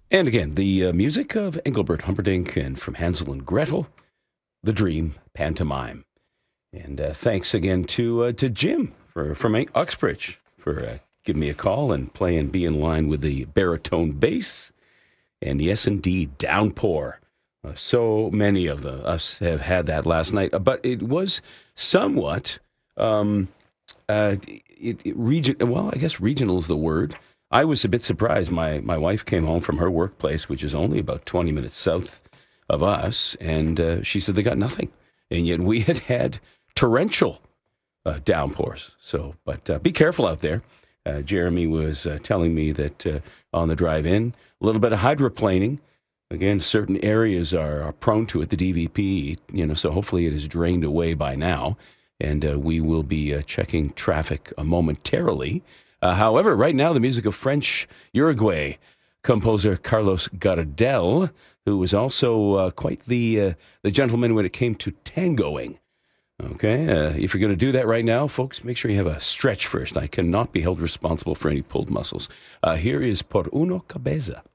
And again, the music of Engelbert Humperdinck and from Hansel and Gretel, The Dream Pantomime. And thanks again to Jim from Uxbridge for giving me a call and be in line with the baritone bass. And yes, indeed, Downpour. So many of us have had that last night, but it was somewhat regional. Well, I guess regional is the word. I was a bit surprised. My wife came home from her workplace, which is only about 20 minutes south of us, and she said they got nothing, and yet we had torrential downpours. So, but be careful out there. Jeremy was telling me that on the drive in, a little bit of hydroplaning. Again, certain areas are prone to it, the DVP, so hopefully it is drained away by now. And we will be checking traffic momentarily. However, right now, the music of French Uruguay composer Carlos Gardel, who was also quite the gentleman when it came to tangoing. Okay, if you're going to do that right now, folks, make sure you have a stretch first. I cannot be held responsible for any pulled muscles. Here is Por Uno Cabeza.